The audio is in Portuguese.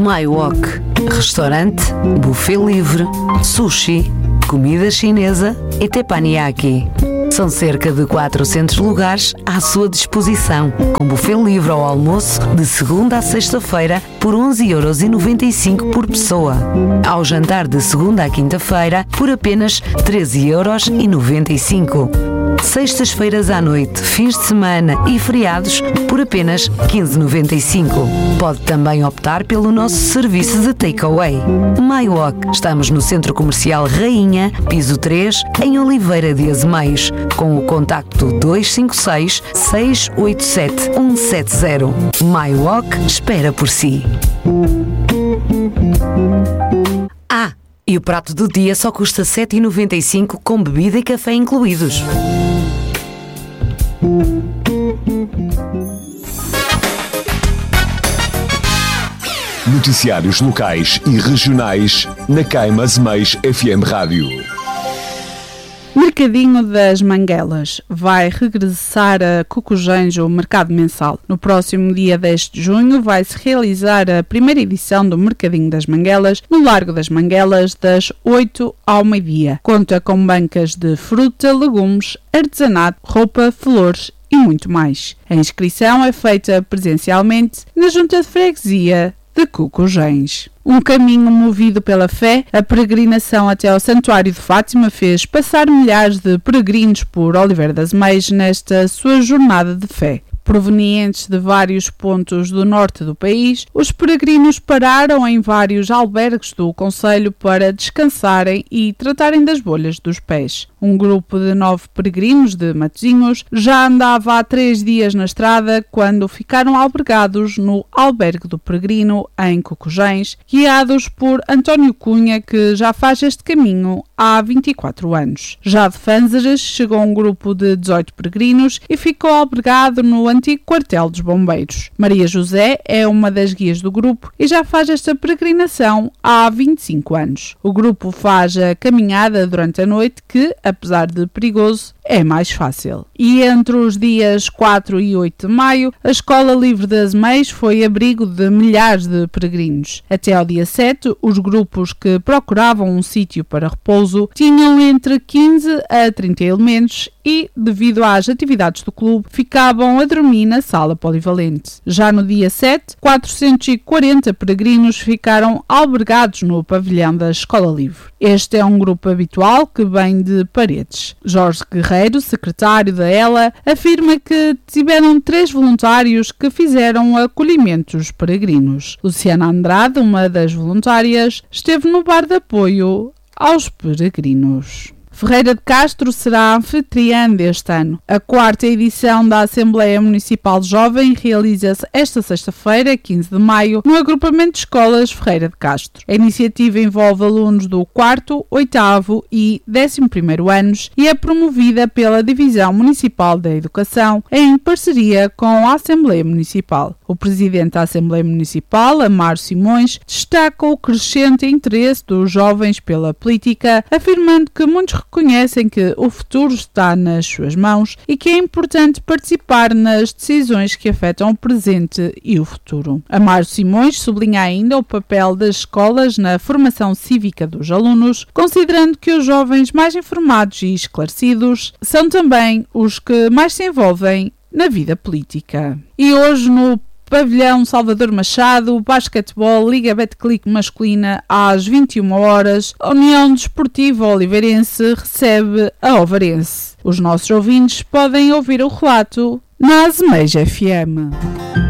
My Wok, restaurante, buffet livre, sushi, comida chinesa e teppanyaki. São cerca de 400 lugares à sua disposição, com buffet livre ao almoço de segunda a sexta-feira por 11,95€ por pessoa. Ao jantar de segunda à quinta-feira por apenas 13,95€. Sextas-feiras à noite, fins de semana e feriados por apenas 15,95€. Pode também optar pelo nosso serviço de takeaway. My Wok. Estamos no Centro Comercial Rainha, piso 3, em Oliveira de Azemeios, com o contacto 256 687 170. My Wok espera por si. E o prato do dia só custa 7,95€ com bebida e café incluídos. Noticiários locais e regionais na Caima Azemeios FM Rádio. Mercadinho das Manguelas vai regressar a Cocujens, o mercado mensal. No próximo dia 10 de junho vai-se realizar a primeira edição do Mercadinho das Manguelas no Largo das Manguelas, das 8 ao meio-dia. Conta com bancas de fruta, legumes, artesanato, roupa, flores e muito mais. A inscrição é feita presencialmente na Junta de Freguesia de Cocujens. Um caminho movido pela fé, a peregrinação até ao Santuário de Fátima fez passar milhares de peregrinos por Oliveira de Azemeios nesta sua jornada de fé. Provenientes de vários pontos do norte do país, os peregrinos pararam em vários albergues do concelho para descansarem e tratarem das bolhas dos pés. Um grupo de 9 peregrinos de Matosinhos já andava há 3 dias na estrada quando ficaram albergados no Albergue do Peregrino, em Cocujens, guiados por António Cunha, que já faz este caminho há 24 anos. Já de Fanzeres chegou um grupo de 18 peregrinos e ficou albergado no antigo quartel dos bombeiros. Maria José é uma das guias do grupo e já faz esta peregrinação há 25 anos. O grupo faz a caminhada durante a noite que, apesar de perigoso, é mais fácil. E entre os dias 4 e 8 de maio, a Escola Livre de Azemeios foi abrigo de milhares de peregrinos. Até ao dia 7, os grupos que procuravam um sítio para repouso tinham entre 15 a 30 elementos e, devido às atividades do clube, ficavam a dormir na sala polivalente. Já no dia 7, 440 peregrinos ficaram albergados no pavilhão da Escola Livre. Este é um grupo habitual que vem de Paredes. Jorge Guerreiro, secretário da ELA, afirma que tiveram 3 voluntários que fizeram acolhimentos peregrinos. Luciana Andrade, uma das voluntárias, esteve no bar de apoio aos peregrinos. Ferreira de Castro será anfitriã deste ano. A 4ª edição da Assembleia Municipal Jovem realiza-se esta sexta-feira, 15 de maio, no agrupamento de escolas Ferreira de Castro. A iniciativa envolve alunos do 4º, 8º e 11º anos e é promovida pela Divisão Municipal da Educação em parceria com a Assembleia Municipal. O presidente da Assembleia Municipal, Amaro Simões, destaca o crescente interesse dos jovens pela política, afirmando que muitos reconhecem que o futuro está nas suas mãos e que é importante participar nas decisões que afetam o presente e o futuro. Amaro Simões sublinha ainda o papel das escolas na formação cívica dos alunos, considerando que os jovens mais informados e esclarecidos são também os que mais se envolvem na vida política. E hoje, no Pavilhão Salvador Machado, basquetebol, Liga Betclic masculina, às 21 horas, a União Desportiva Oliveirense recebe a Ovarense. Os nossos ouvintes podem ouvir o relato na Azemeios FM.